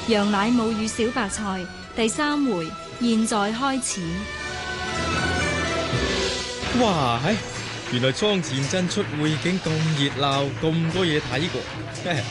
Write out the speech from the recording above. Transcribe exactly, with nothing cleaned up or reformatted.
羊奶母與小白菜第三回現在開始。 哇，係原來莊前鎮出匯景咁熱鬧，咁多嘢睇過。